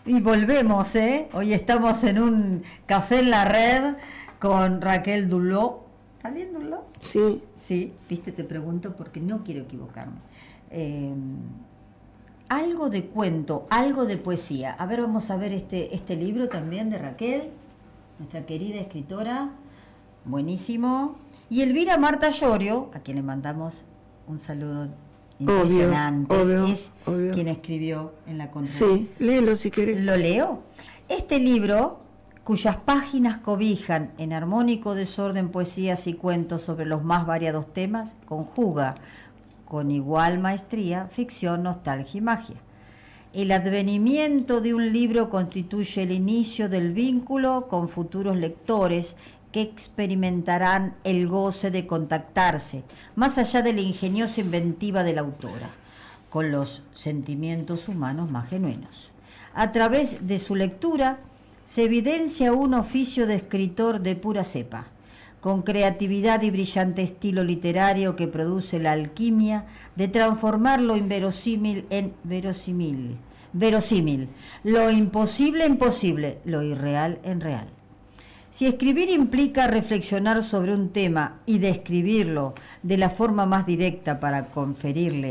Y volvemos, ¿eh? Hoy estamos en un café en la red con Raquel Duló. ¿Está bien, Duló? Sí. Sí, viste, te pregunto porque no quiero equivocarme. Algo de cuento, algo de poesía. A ver, vamos a ver este libro también de Raquel, nuestra querida escritora. Buenísimo. Y Elvira Marta Llorio, a quien le mandamos un saludo impresionante, obvio, es quien escribió en la contraria. Sí, léelo si querés. ¿Lo leo? Este libro, cuyas páginas cobijan en armónico desorden poesías y cuentos sobre los más variados temas, conjuga con igual maestría ficción, nostalgia y magia. El advenimiento de un libro constituye el inicio del vínculo con futuros lectores que experimentarán el goce de contactarse, más allá de la ingeniosa inventiva de la autora, con los sentimientos humanos más genuinos. A través de su lectura se evidencia un oficio de escritor de pura cepa, con creatividad y brillante estilo literario que produce la alquimia de transformar lo inverosímil en verosímil, lo imposible en posible, lo irreal en real. Si escribir implica reflexionar sobre un tema y describirlo de la forma más directa para conferirle